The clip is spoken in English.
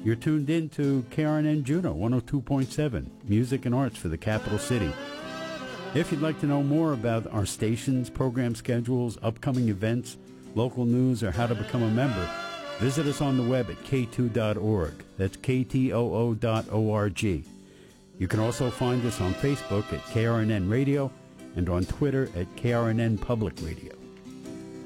You're tuned in to KRNN Juneau 102.7, music and arts for the capital city. If you'd like to know more about our stations, program schedules, upcoming events, local news, or how to become a member, visit us on the web at k2.org. That's ktoo.org. You can also find us on Facebook at KRNN Radio and on Twitter at KRNN Public Radio.